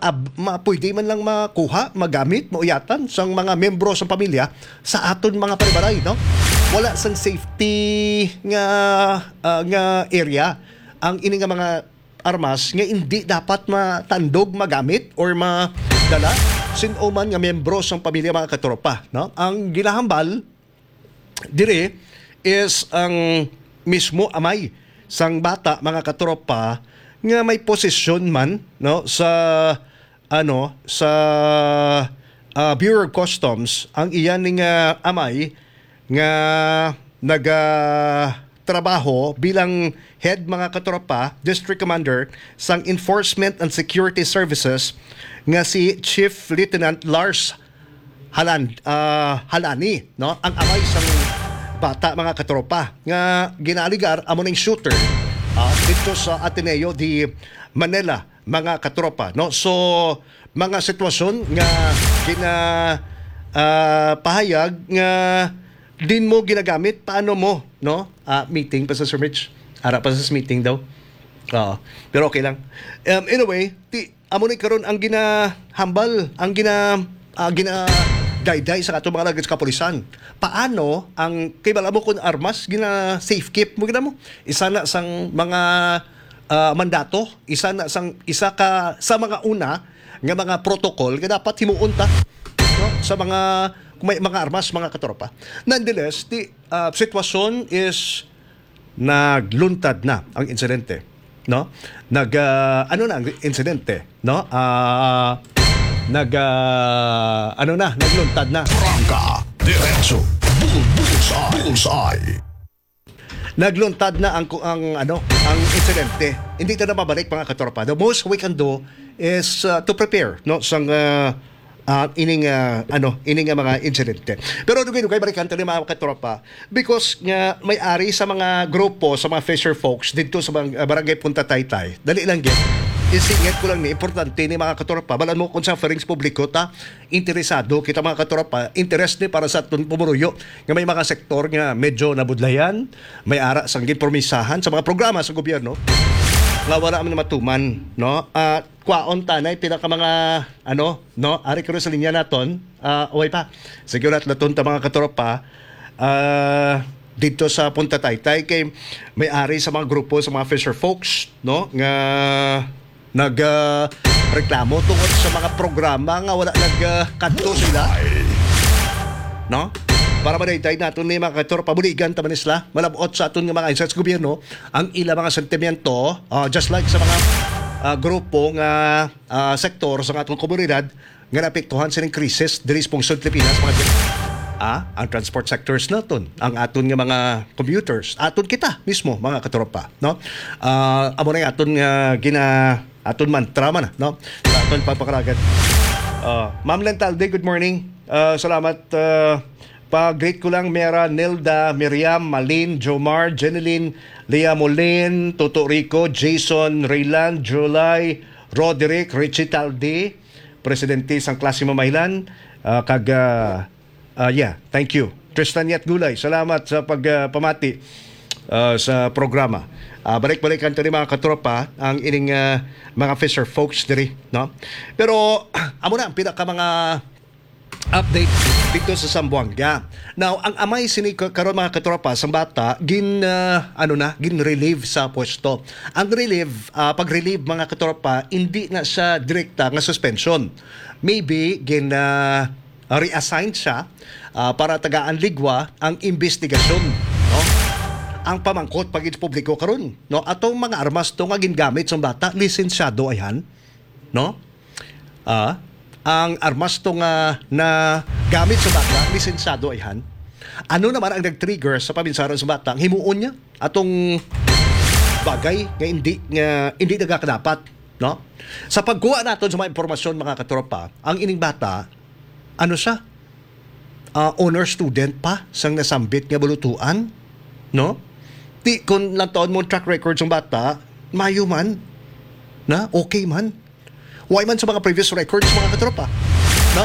pwede man lang makuha, magamit, mauyatan sang mga membro sa pamilya sa aton mga panibaray, no? Wala sang safety nga area ang ini nga mga armas nga hindi dapat matandog, magamit or madala sino man nga membro sang pamilya mga katropa, no? Ang ginahambal dire is ang mismo amay sang bata mga katropa nga may posisyon man, no, sa Bureau of Customs ang iyan ning amay nga trabaho bilang head mga katropa, district commander sang Enforcement and Security Services nga si Chief Lieutenant Lars Halani, no? Ang amay sang bata mga katropa nga ginaligar amo ning shooter dito sa Ateneo di Manila mga katropa, no? So mga sitwasyon nga pahayag nga din mo ginagamit paano mo, no? Meeting pa sa Sir Mitch. Ara pa sa meeting daw. Pero okay lang. Anyway, amo ni karon ang ginahambal, ang dayday sa ato mga lagad sa kapulisan. Paano ang kay bala mo kun armas gina safe keep mo gina mo? Isa na sang mga mandato, isa ka sa mga una nga mga protocol nga dapat himuon ta, no? Sa mga kung may mga armas mga katropa. Nonetheless, sitwasyon is nagluntad na ang insidente, no? Ano na ang insidente, no? Nagluntad na. Prangka, diretso, bullseye. Nagluntad na ang insidente. Hindi ito na mabalik mga katropa. The most we can do is to prepare, no, sang ining mga insidente. Pero dugay balikan tayo mga katropa because nga may-ari sa mga grupo, sa mga fisher folks dito sa mga barangay Punta Taytay. Dali lang gid. Isingit ko lang ni importante ni mga katropa. Balan mo kung sa farings publiko ta interesado kita mga katropa, interest ni para sa atong pumuruyo nga may mga sektor nga medyo nabudlayan, may ara sang ginpormisahan sa mga programa sa gobyerno nga wala man matuman, no? Kwaon tanay pinaka mga ari karon sa linya naton, way pa. Siguro at laton ta mga katropa dito sa Punta Taytay kay may-ari sa mga grupo sa mga fisher folks, no, nga reklamo tungod sa mga programa nga wala nagkanto sila, no? Para madaytay naton ni mga katropa buligan ta man isla malabot sa aton nga mga insights gobyerno ang ila mga sentimiento, just like sa mga grupo nga sektor sa atong komunidad nga naapektuhan sining krisis diri sa pungsod Pilipinas mga ang transport sectors naton, ang aton nga mga commuters, aton kita mismo mga katropa, no? Amo na aton nga aton mantra man, no? Sa aton pagpakaragat. Ma'am Lentalde, good morning. Salamat. Pa-greet ko lang Mera, Nelda, Miriam, Malin, Jomar, Jeneline, Lea Molin, Toto Rico, Jason, Raylan, July, Roderick, Richie Talde, Presidente sang klase Mamaylan, thank you. Tristan Yat Gulay, salamat sa pagpamati sa programa. Balik-balikan tayo mga katropa ang ining mga fisher folks diri, no? Pero amo na ang pinaka mga update dito sa Zamboanga. Now, ang amay sini karon mga katropa sa bata gin-relieve sa pwesto. Ang pag-relieve mga katropa hindi na siya direkta nga suspension. Maybe reassigned siya para tagaan ligwa ang investigasyon, no? Ang pamangkot pag publiko karon, no? Atong mga armas to nga gingamit sa bata lisensyado ayhan, no? Ang armas to nga na gamit sa bata lisensyado ayhan. Ano naman ang nag-trigger sa paminsaron sa bata? Ang himuon niya atong bagay nga hindi nagakadapat, no? Sa pagkuha naton sa mga impormasyon mga katropa, ang ining bata siya? Honor student pa sang nasambit nga bulutuan, no? Kung lang taon mo track record sa bata, mayo man, na okay man. Why man sa mga previous records mga katropa, no?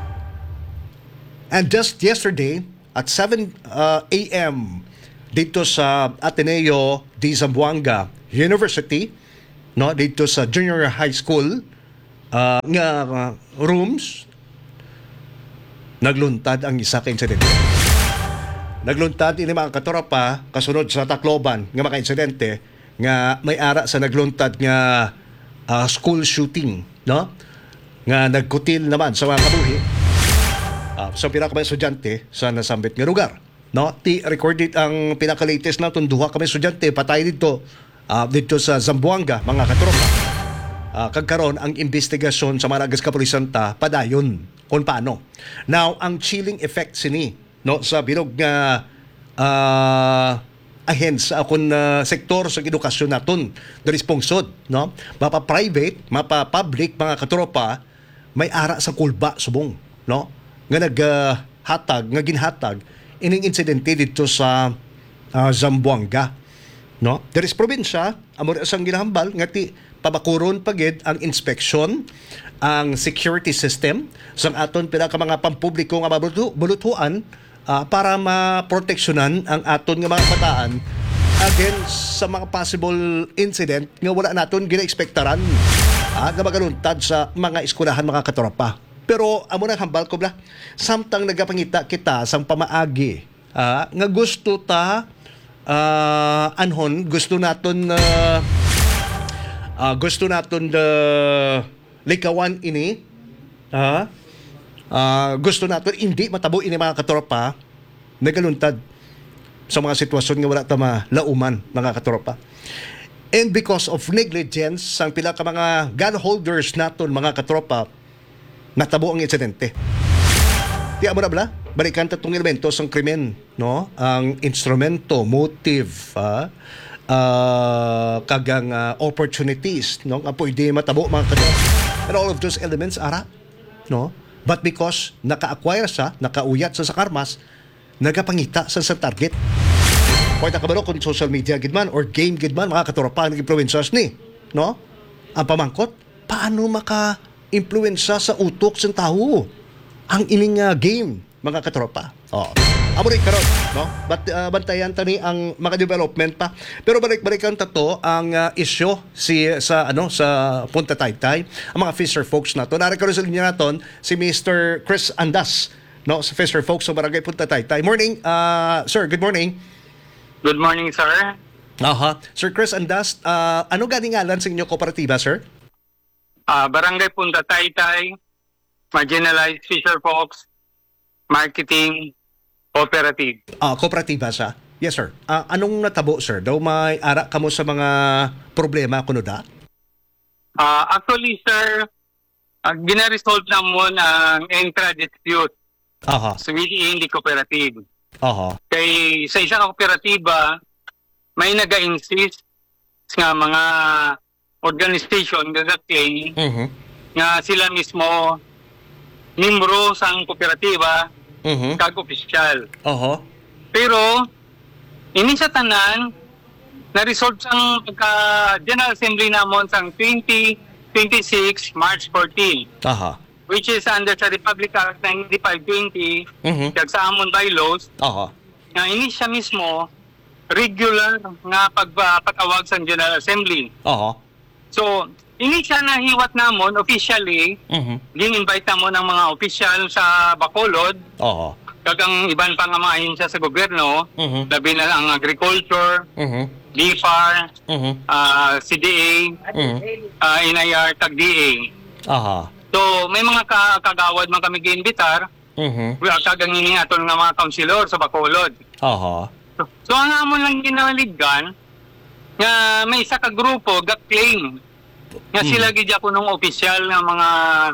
And just yesterday at 7 a.m. dito sa Ateneo de Zamboanga University, no, dito sa junior high school, rooms, nagluntad ang isa ka insidente. Nagluntad ini mga katropa kasunod sa Tacloban nga mga insidente nga may ara sa nagluntad nga school shooting, no? Nga nagkutil naman sa mga kabuhi sa pinaka estudyante sa nasambit nga lugar, no? Ti recorded ang pinaka-latest na duha ka estudyante patay dito dito sa Zamboanga mga katropa. Kagkaroon ang investigasyon sa mga nagas kapulisan ta padayon kung paano. Now, ang chilling effect sini, no, sa bilog nga ahensya akong sektor sa edukasyon naton na responsod, no? Mapa-private, mapa-public mga katropa, may ara sa kulba subong, no? Nga nga ginhatag ining insidente dito sa Zamboanga, no? There is probinsya amo sang ginahambal nga ti pabakuron pagid ang inspeksyon, ang security system sang aton pila ka mga pampubliko nga mabulutuan para maproteksyonan ang aton nga mga bataan against sa mga possible incident nga wala naton gina-ekspektaran nga magaluntad sa mga eskwelahan mga katropa. Pero amo nang hambal ko bla, samtang nagapangita kita sang pamaagi nga gusto ta gusto naton likawan ini, gusto natin hindi matabo ini mga katropa nagaluntad sa mga sitwasyon nga wala tama lauman mga katropa. And because of negligence sang pila ka mga gun holders naton mga katropa, natabo ang insidente. Di amo na bala, balikan tatong elemento sang krimen, no? Ang instrumento, motive, kagang opportunities, no? Nga pwede matabo mga katropa. And all of those elements ara, no? But because naka-acquire sa, nakauyat sa karmas, nagapangita sa target. Pwede ka ba kung social media gidman or game gidman mga katropa ng influencers ni, no? Ang pamangkot, paano maka-influensya sa utok sa tao ang ining game mga katropa? Amo rin karon, no? Bantayan tani ang mga development pa. Pero balik-balikan tato ang issue sa Punta Taytay, ang mga fisher folks nato. Nari karon sa linya naton si Mr. Chris Andas, no, sa fisher folks sa Barangay Punta Taytay. Morning, sir. Good morning. Good morning, sir. Sir Chris Andas, ano ganing ngalan sa inyong kooperatiba, sir? Barangay Punta Taytay, Marginalized Fisher Folks Marketing Cooperative. Kooperatiba siya. Yes, sir. Anong natabo, sir? Daw may ara kamo sa mga problema kuno da? Actually, sir, gina-resolve namon ang intra-dispute sa within the cooperative. Kay sa isang kooperatiba, may naga-insist nga mga organization nga claim nga sila mismo membro sa kooperatiba kag opisyal. Pero ini sa tanan na-resolve sang General Assembly namon sang 2026 March 14. Which is under sa Republic Act 9520 kag sa amon bylaws. Nga ini siya mismo regular nga pagpatawag sa General Assembly. So, ini siya nahiwat namon officially. Gin-invite namon ng mga opisyal sa Bacolod. Kag ang iban pa nga mga ahensya sa gobyerno, labi na ang agriculture, DFAR, CDA, NIR, tag DA. So, may mga kagawad man kami gi-imbitar. Kag ang iniaton nga mga councilor sa Bacolod. So, ang amon lang ginawaligan nga may isa ka grupo ga-claim nga sila gidya ko nung opisyal nga mga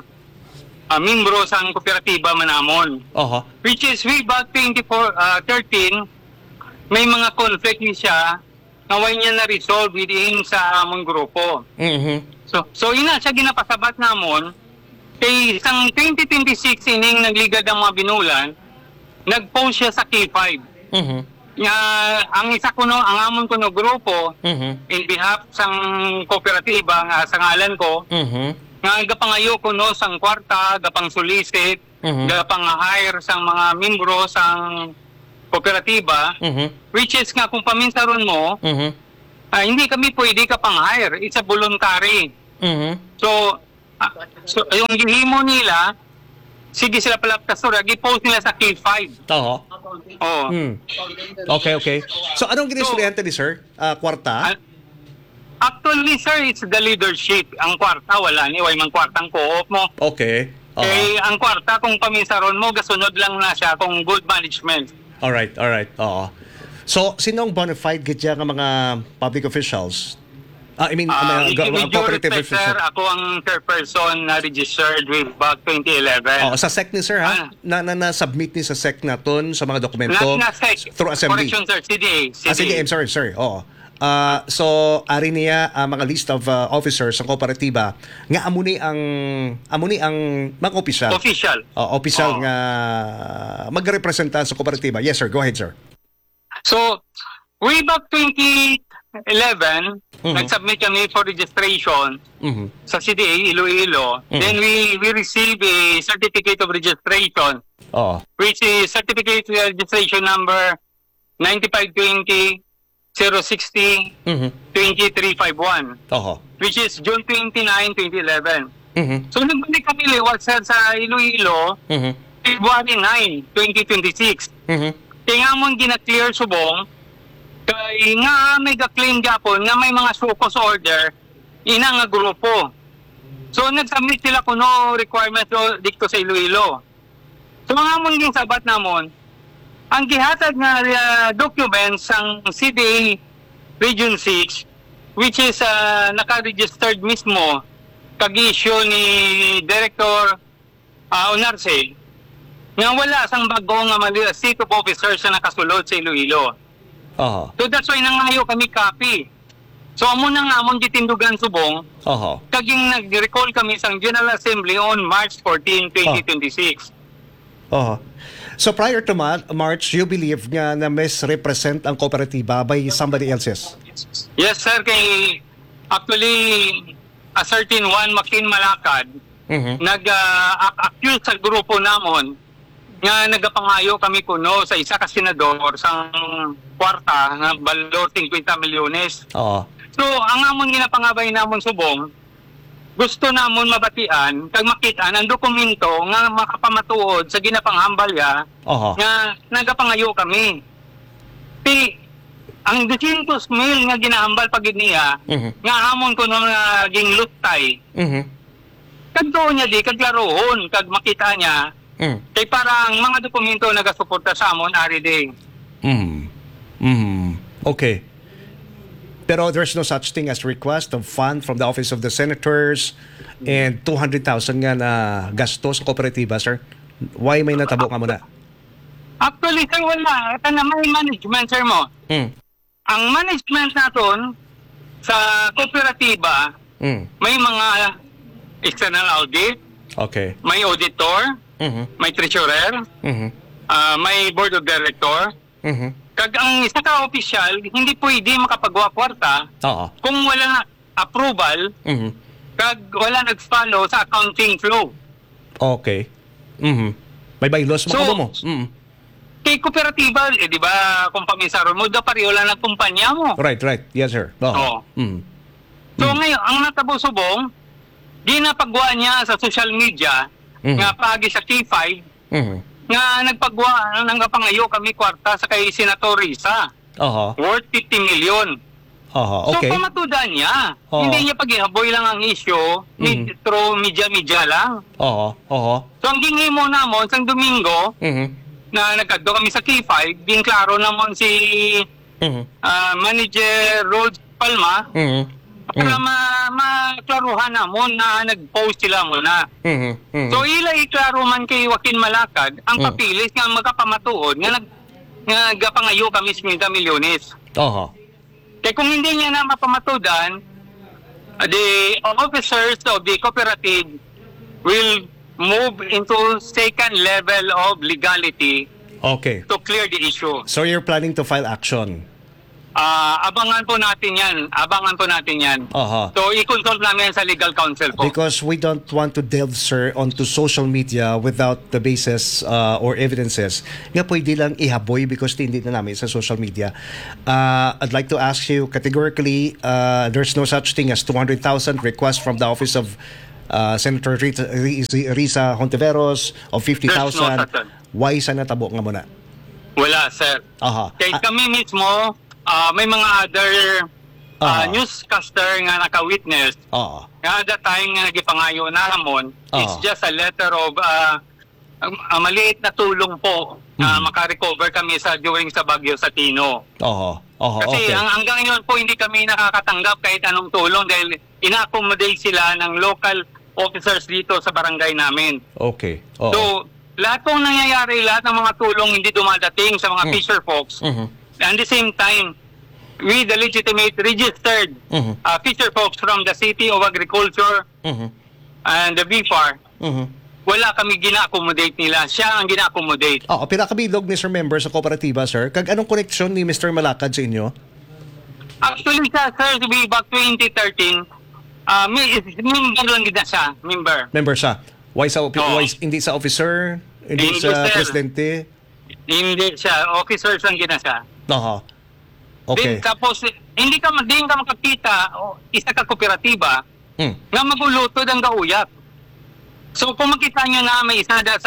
membro sa kooperatiba manamon. Which is way back 2013 may mga conflict ni siya nga way niya na-resolve within sa among grupo. So ina siya ginapasabat namon kay isang 2026 ining nagligad ang mga binulan, nag-post siya sa K5. Nga ang isa kuno ang amon kuno grupo in behalf sang kooperatiba nga sa ngalan ko nga gapangayo kuno sang kwarta, gapang solicit, gapang hire sang mga membro sang kooperatiba, which is nga kung paminsaron mo, hindi kami pwede ka pang hire, it's a voluntary. So So, yung gihimo nila, sige sila pala kasura, gi-post nila sa K5. Oo. Oo. Okay. So, anong ginistoryahan ni sir? Kwarta? Actually, sir, it's the leadership. Ang kwarta, wala ni. Way man kwartang co-op mo. Okay. Kay ang kwarta, kung paminsaron mo, gasunod lang na siya kung good management. Alright. Oo. So, sinong bona fide gitya ng mga public officials? I mean, With due cooperative respect, sir, officials. ako ang chairperson na registered way back 2011. Sa SEC ni sir, ha? Na-submit ni sa SEC na ton sa mga dokumento Not SEC. through assembly. Correction, sir. CDA. CDA, sorry. Oo. So, ari niya mga list of officers sa kooperatiba nga amuni ang mga opisyal. Official. Opisyal nga magrepresenta sa kooperatiba. Yes, sir. Go ahead, sir. So, way back 2011, nag-submit kami for registration sa CDA Iloilo. Then we received a certificate of registration, which is certificate of registration number 9520 060 2351, which is June 29, 2011. So, nagbalik kami liwat, sir, sa Iloilo, February 9, 2026. Kaya nga mong gina-clear subong, kaya nga may ga-claim gapon nga may mga sukos order, ina nga grupo. So, nag-submit sila kuno requirements dito sa Iloilo. So, mga mong yung sabat namon, ang gihatag nga documents ang CDA Region 6, which is naka-registered mismo kag-issue ni Director Onarse, nga wala sang bago nga seat of officers na nakasulod sa Iloilo. So that's why nangayo kami copy. So amo na nga amon gitindugan subong. Kaging nag-recall kami sa General Assembly on March 14, 2026. So prior to March, you believe nga na misrepresent ang kooperatiba by somebody else's? Yes, sir. Kay actually a certain one, Makin Malakad, nag-accuse sa grupo namon nga nagapangayo kami kuno sa isa ka senador sa kwarta nga balor 50 milyones. So, ang amon ginapangabay namon subong, gusto namon mabatian kag makitaan ang dokumento nga makapamatuod sa ginapanghambalya nga nagapangayo kami. Ang 200 mil nga ginahambal pagid niya, nga amon kuno nga ging lutay. Kag doon niya di kag laruhon kag makita niya. Kay parang mga dokumento nagasuporta sa amon ari day. Okay. Pero there's no such thing as request of fund from the office of the senators and 200,000 nga na gastos sa kooperatiba, sir. Why may natabo ka muna? Actually, sir, wala. Ito na may management, sir mo. Ang management naton sa kooperatiba, may mga external audit, may auditor, may treasurer, may board of director. Kag ang isa ka opisyal, hindi pwede makapagawa kwarta kung wala na approval, kag wala nag-follow sa accounting flow. Okay. May bylaws mo. Kay kooperatiba, di ba, kung pamisaron mo, da pareho lang ng kumpanya mo. Right. Yes, sir. So ngayon, ang natabo subong, ginapagawa niya sa social media, nga pagi sa K5, nga nagpagawa ng pangayo kami kwarta sa kay Senator Risa. Worth 50 million. Okay. So pamatudan niya. Hindi niya paghihaboy lang ang issue, through media lang. So ang gingimo namon sang Domingo, na nagkadto kami sa K5, din klaro namon si Manager Rhodes Palma, para maklaruhan namon na nag-post sila muna. So ila iklaro man kay Joaquin Malakad ang papilis nga magkapamatuod nga nagapangayo kami 50 milyones. Kaya kung hindi niya na mapamatudan, the officers of the cooperative will move into second level of legality to clear the issue. So you're planning to file action? Abangan po natin yan. So, i-consult namin sa legal counsel po. Because we don't want to delve, sir, onto social media without the basis or evidences. Nga pwede lang ihaboy because hindi na namin sa social media. I'd like to ask you categorically, there's no such thing as 200,000 request from the office of Senator Risa Hontiveros of There's no 50,000. such thing. Why sa natabo nga muna? Wala, sir. Aha. Kaya kami mismo, may mga other newscaster nga naka-witness. Oo. Nga that time nga nagipangayo na namon, it's just a letter of maliit na tulong po na makarecover kami during sa Bagyo sa Tino. Oo. Oo. Kasi Okay. hanggang ngayon po hindi kami nakakatanggap kahit anong tulong dahil ina-accommodate sila ng local officers dito sa barangay namin. Okay. Oo. So, lahat pong nangyayari, lahat ng mga tulong hindi dumadating sa mga fisher folks. At the same time, we the legitimate registered fisher folks from the City of Agriculture and the BFAR, wala kami gina-accommodate nila. Siya ang gina-accommodate. Oo, pinakabilog, Mr. Member sa kooperatiba, sir. Kag anong koneksyon ni Mr. Malakad sa inyo? Actually, sir, way back 2013, member lang gina siya, member. Member siya. Why sa Oo. why hindi sa officer, hindi Hindi, sa sir. presidente? Hindi siya, officers lang gina siya. Aha. Okay. Then, tapos, hindi ka makakita, isa ka kooperatiba, nga magulutod ang gauyat. So kung makita nyo na may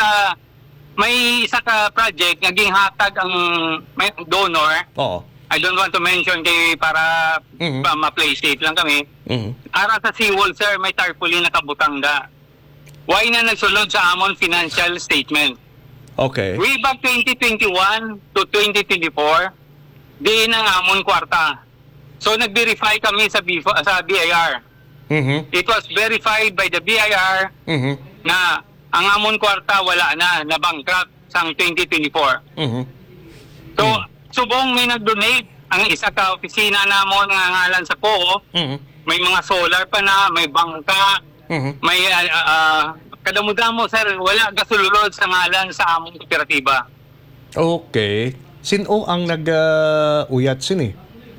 isa ka project naging hatag ang may donor, Oo. I don't want to mention kay para ma-play safe lang kami. Ara sa seawall, sir, may tarpaulin na kabutangga. Why na nagsulod sa amon financial statement? Okay. Way back 2021 to 2024, di ang amon kwarta. So nag-verify kami sa BIR. It was verified by the BIR na ang amon kwarta wala na bankrupt sang 2024. So, subong may nag-donate ang isa ka opisina namon nga ngalan sa POO. May mga solar pa na, may bangka, may kadamo-damo, sir, wala gasululod sa ngalan sa among kooperatiba. Okay. Sino ang nag-uyat sin eh?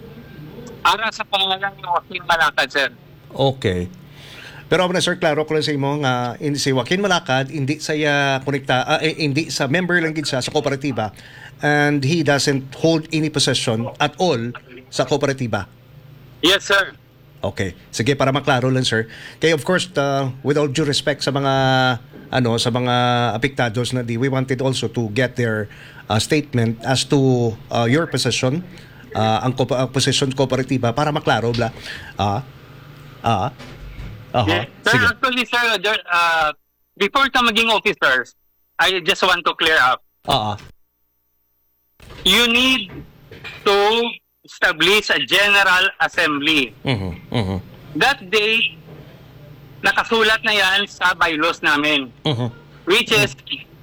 Ara sa pangalan ni Joaquin Malakad, sir. Okay. Pero ako na, sir, klaro ko lang sa imo nga si Joaquin Malakad hindi saya hindi sa member lang gid siya sa kooperatiba, and he doesn't hold any possession at all sa kooperatiba. Yes, sir. Okay. Sige, para maklaro lang, sir. Kaya of course, with all due respect sa mga sa mga apektados na we wanted also to get their statement as to your possession, ang possession kooperatiba para maklaro bla. Yeah. Sir, Sige. actually, sir, before ka maging officers, I just want to clear up. You need to establish a general assembly. That day, nakasulat na yan sa bylaws namin, which is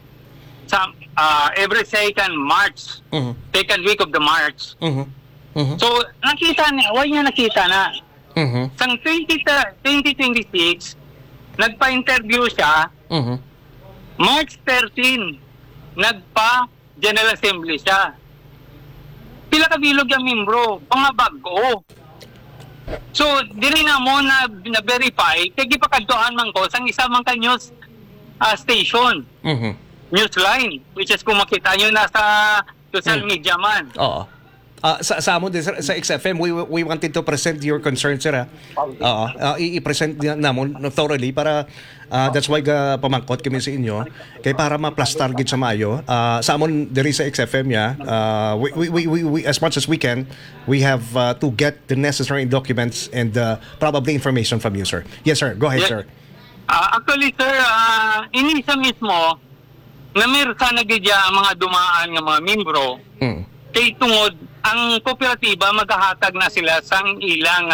every second March, second week of the March. So, nakita niya, why niya nakita na? Sang 2026, nagpa-interview siya, March 13, nagpa-General Assembly siya. Pila ka bilog yung membro, mga bago. So, dili na mo na-verify, kaya gipakadtuan man ko sang isa man ka news station, news line, which is kung makita nyo na sa social media man. Oo. Sa amon din, sir, sa XFM, we wanted to present your concerns, sir. I-present namon thoroughly para that's why pamangkot kami sa inyo kay para ma-plus target sa maayo. Sa amon diri sa XFM we as much as we can, we have to get the necessary documents and probably information from you, sir. Yes, sir. Go ahead, Yes. sir. Actually, sir, inisa mismo na meron sana gidya ang mga dumaan ng mga membro. Kay tungod ang kooperatiba maghahatag na sila sang ilang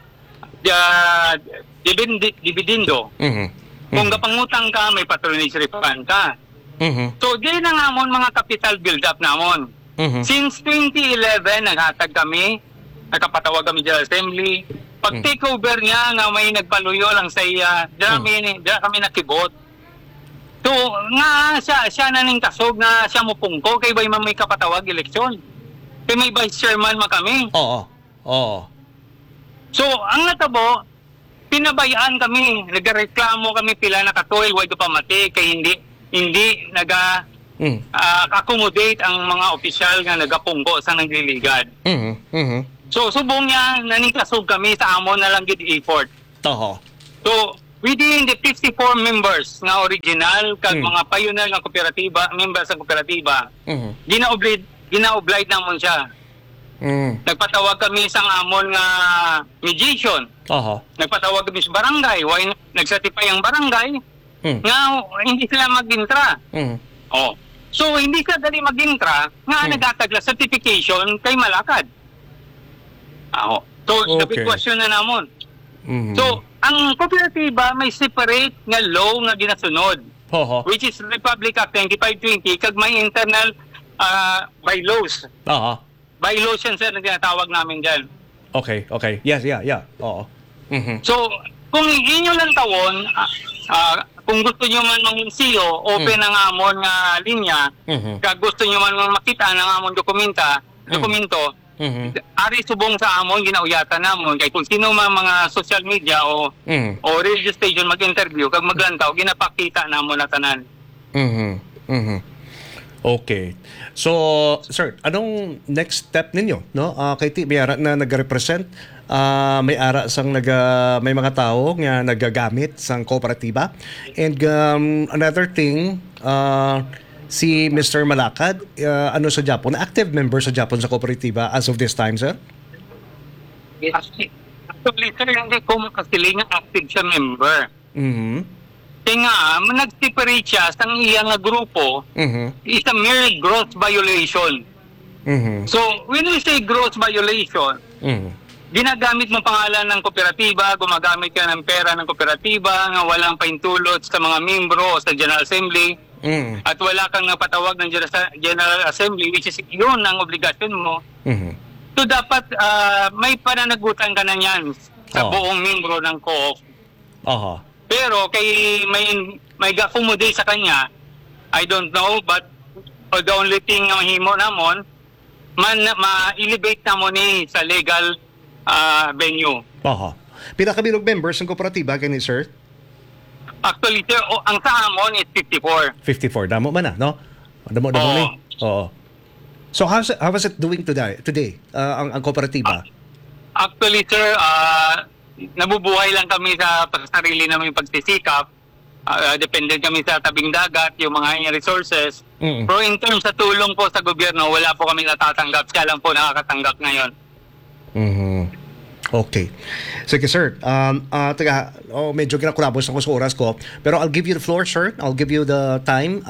dividendo. Kung gapangutang ka, may patronage refund ka. So, di na nga mon mga capital build-up namon. Since 2011, naghatag kami, nakapatawag kami sa assembly. Pag takeover niya, nga may nagpaluyo lang sa iya, diyan kami nakibot. So, nga siya na ning kasog na siya mo pungko, kay bay may kapatawag eleksyon. Kay may vice chairman kami. Oo. So, ang natabo, pinabayaan kami, nagreklamo kami pila na katuil, why pa mati, kay hindi accommodate ang mga opisyal nga nagapungko sa nagliligad. So, subong niya, nanikasog kami sa amon na lang gid effort. Oo. So, within the 54 members nga original kag mga pioneer ng kooperatiba, members sa kooperatiba, gina-oblige namon siya. Nagpatawag kami sa amon nga mediation. Nagpatawag kami sa barangay, nagsatisfy ang barangay nga hindi sila mag-intra. So hindi ka dali mag-intra nga nagatagla certification kay Malakad. So the big question na namon. So ang kooperatiba may separate nga law nga ginasunod, which is Republic Act 2520 kag may internal bylaws. Bylaws yan, sir, na tinatawag namin dyan. Okay. Yes, yeah. Oo. So, kung inyo lang tawon, kung gusto nyo man mang-CEO, open ang amon nga linya, kag gusto nyo man makita ng amon dokumento, ari subong sa amon, ginauyatan namon, kay kung sino man mga social media o radio station mag-interview, kag maglantaw, ginapakita namon na tanan. Okay. So, sir, anong next step ninyo, no? Kay may ara na nag-represent, may ara sang may mga tao nga nagagamit sang kooperatiba. And another thing, si Mr. Malakad, ano sa Japon, active member sa Japon sa kooperatiba as of this time, sir? Actually, sir, hindi ko makasiling active siya member. Kaya nga, nag-separate siya sa iyang grupo, is a mere gross violation. So, when we say gross violation, ginagamit mo pangalan ng kooperatiba, gumagamit ka ng pera ng kooperatiba, nga walang paintulot sa mga membro o sa General Assembly, at wala kang napatawag ng General Assembly, which is yun ang obligasyon mo. So, dapat may pananagutan ka na yan sa buong membro ng co-op. Pero kay may accommodate sa kanya, I don't know, but the only thing na mahimo namon, ma-elevate namon ni sa legal venue. Pinakabilog members ng kooperatiba, kani sir? Actually, sir, ang sa amon is 54. 54, damo man na, no? Damo ni. So how is it doing today? Ang kooperatiba? Actually, sir, nabubuhay lang kami sa sarili namin pagsisikap. Dependent kami sa tabing dagat, yung mga resources. Pero in terms sa tulong po sa gobyerno, wala po kami natatanggap. Siya lang po nakakatanggap ngayon. Okay. Sige, sir. Medyo kinakulabos ako sa oras ko. Pero I'll give you the floor, sir. I'll give you the time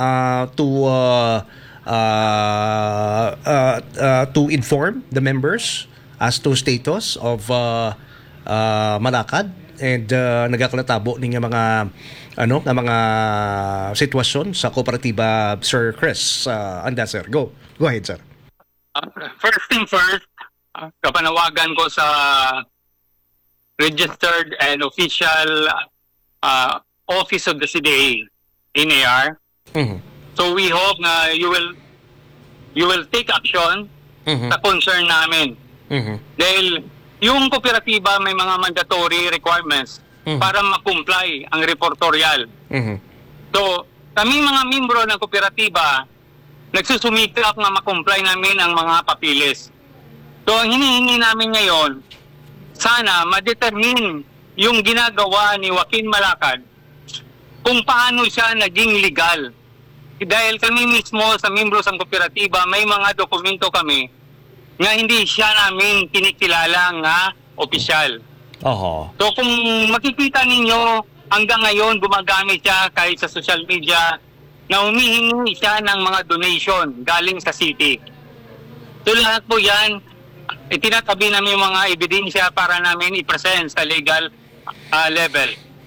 to inform the members as to status of Malakad and nagakalatabo ng mga sitwasyon sa kooperatiba, Sir Chris. Anda, sir. Go ahead, sir. First thing first, kapanawagan ko sa registered and official office of the CDA, NAR. So we hope na you will take action sa concern namin. Dahil yung kooperatiba may mga mandatory requirements para ma-comply ang reportorial. So, kami mga membro ng kooperatiba, nagsusumikap na ma-comply namin ang mga papilis. So, ang hinihingi namin ngayon, sana ma-determine yung ginagawa ni Joaquin Malakad kung paano siya naging legal. Dahil kami mismo sa membro ng kooperatiba, may mga dokumento kami nga hindi siya namin kinikilala nga opisyal. So kung makikita ninyo, hanggang ngayon gumagamit siya kahit sa social media na humihingi siya ng mga donation galing sa city. So lahat po yan, itinatabi namin yung mga ebidensya para namin i-present sa legal level.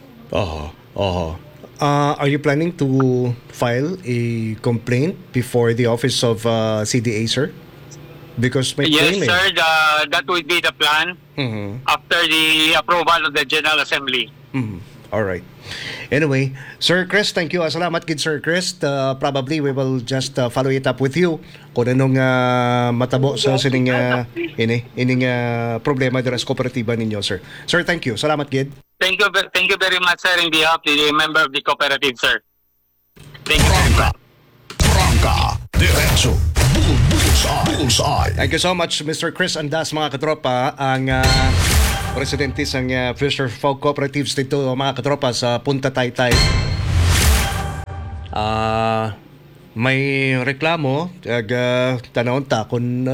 Are you planning to file a complaint before the office of CDA, sir? Because may yes, claim, sir, that would be the plan after the approval of the General Assembly. All right. Anyway, Sir Chris, thank you. Salamat kid Sir Chris. Probably we will just follow it up with you kung anong matabo sa sining problema dira sa kooperatiba ninyo, sir. Sir, thank you. Salamat kid. Thank you very much, sir, in behalf of the member of the cooperative, sir. Thank you very much. Trangka, Diretso, Bullseye. Thank you so much, Mr. Chris Andas, mga katropa. Ang presidente ng Fisher Folk Cooperatives dito, mga katropa, sa Punta Taytay. May reklamo, tanawon ta kung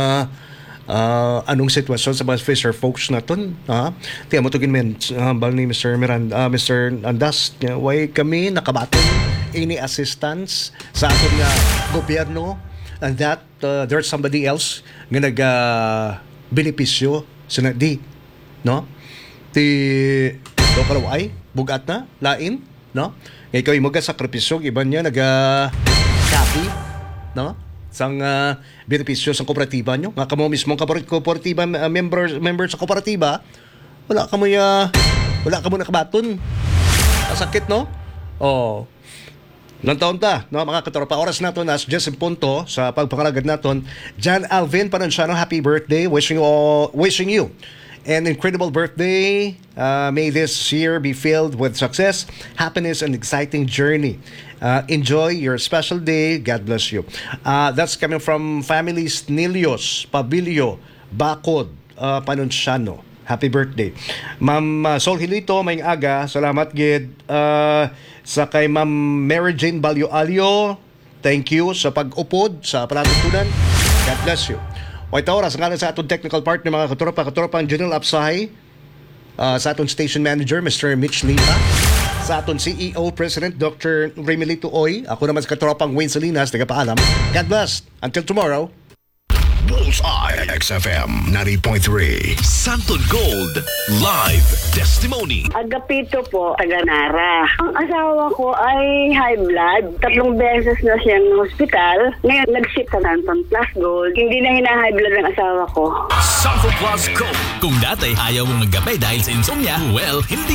anong sitwasyon sa mga Fisher folks na ton. Tiyan mo tugin men, hambal ni Mr. Miranda, Mr. Andas, why kami nakabaton any assistance sa aton nga gobyerno, and that there's somebody else nga benepisyo sa di, no? Ti local ay bugat na lain, no? Ngay ikaw mo sakripisyo iban niya copy, no? Sang benepisyo sa kooperatiba nyo. Nga kamo mismo kooperatiba member sa kooperatiba, wala ka mo nakabaton. Sakit, no? Oh. Ilang taon ta, no? Mga katropa, oras naton as just in punto sa pagpangalagad naton. John Alvin Pananciano, happy birthday. Wishing you an incredible birthday. May this year be filled with success, happiness, and exciting journey. Enjoy your special day. God bless you. That's coming from families Nilios, Pabilio, Bacod, Pananciano. Happy birthday. Ma'am Sol Hilito, may aga. Salamat, gid. Sa kay Ma'am Mary Jane Balyo-Alyo, thank you sa pag-upod sa panatutunan. God bless you. O ito oras, ngalan sa atong technical partner, mga katropa ang General Apsahay, sa atong station manager, Mr. Mitch Lipa, sa atong CEO, President Dr. Remelito Oy, ako naman sa katropang Wayne Salinas, nagpaalam. God bless. Until tomorrow. Bullseye XFM 90.3. Santon Gold Live Testimony. Agapito po, taga-Nara. Ang asawa ko ay high blood. 3 beses na siyang hospital. Ngayon, nag-ship sa Santon Plus Gold. Hindi na hina-high blood ng asawa ko. Santon Plus Gold. Kung dati ayaw mong maggabay dahil sa insomnia, well, hindi